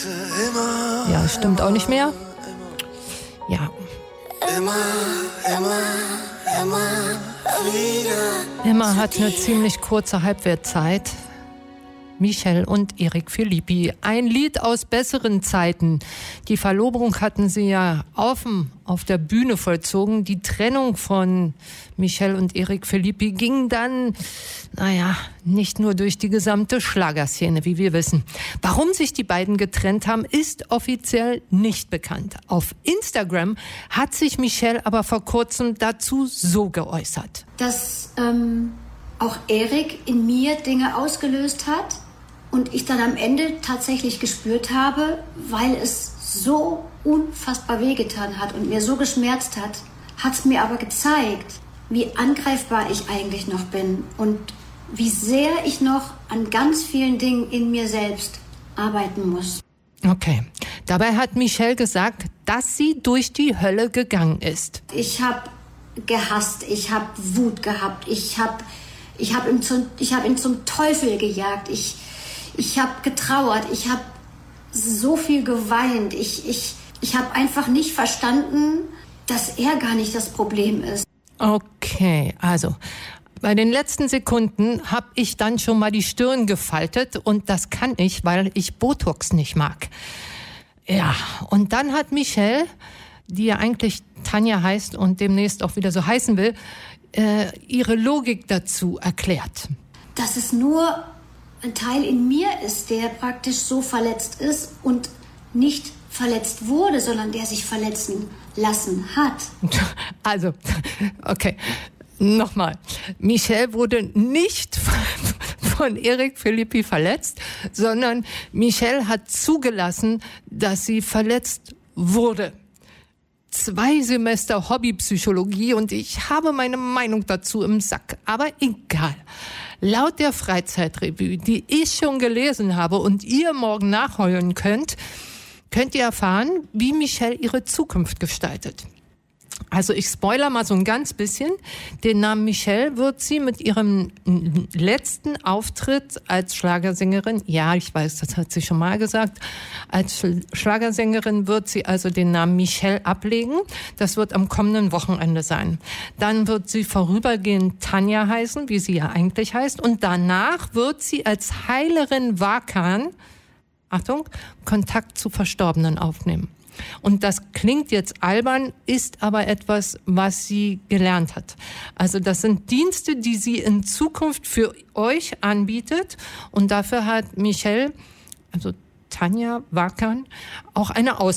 Ja, stimmt auch nicht mehr. Ja. Immer hat eine ziemlich kurze Halbwertzeit. Michel und Eric Philippi. Ein Lied aus besseren Zeiten. Die Verlobung hatten sie ja offen auf der Bühne vollzogen. Die Trennung von Michel und Eric Philippi ging dann, nicht nur durch die gesamte Schlagerszene, wie wir wissen. Warum sich die beiden getrennt haben, ist offiziell nicht bekannt. Auf Instagram hat sich Michel aber vor kurzem dazu so geäußert. Dass auch Eric in mir Dinge ausgelöst hat und ich dann am Ende tatsächlich gespürt habe, weil es so unfassbar wehgetan hat und mir so geschmerzt hat, hat es mir aber gezeigt, wie angreifbar ich eigentlich noch bin und wie sehr ich noch an ganz vielen Dingen in mir selbst arbeiten muss. Okay. Dabei hat Michel gesagt, dass sie durch die Hölle gegangen ist. Ich habe gehasst, ich habe Wut gehabt, ich hab ihn zum Teufel gejagt, ich habe getrauert, ich habe so viel geweint, ich habe einfach nicht verstanden, dass er gar nicht das Problem ist. Okay, also bei den letzten Sekunden habe ich dann schon mal die Stirn gefaltet und das kann ich, weil ich Botox nicht mag. Ja, und dann hat Michel, die ja eigentlich Tanja heißt und demnächst auch wieder so heißen will, ihre Logik dazu erklärt. Dass es nur ein Teil in mir ist, der praktisch so verletzt ist und nicht verletzt wurde, sondern der sich verletzen lassen hat. Also, okay, nochmal. Michel wurde nicht von Eric Philippi verletzt, sondern Michel hat zugelassen, dass sie verletzt wurde. 2 Semester Hobbypsychologie und ich habe meine Meinung dazu im Sack. Aber egal. Laut der Freizeitrevue, die ich schon gelesen habe und ihr morgen nachheulen könnt ihr erfahren, wie Michel ihre Zukunft gestaltet. Also ich spoiler mal so ein ganz bisschen. Den Namen Michel wird sie mit ihrem letzten Auftritt als Schlagersängerin, ja, ich weiß, das hat sie schon mal gesagt, als Schlagersängerin wird sie also den Namen Michel ablegen. Das wird am kommenden Wochenende sein. Dann wird sie vorübergehend Tanja heißen, wie sie ja eigentlich heißt. Und danach wird sie als Heilerin Wakan, Achtung, Kontakt zu Verstorbenen aufnehmen. Und das klingt jetzt albern, ist aber etwas, was sie gelernt hat. Also das sind Dienste, die sie in Zukunft für euch anbietet. Und dafür hat Michel, also Tanja Wakan, auch eine Ausbildung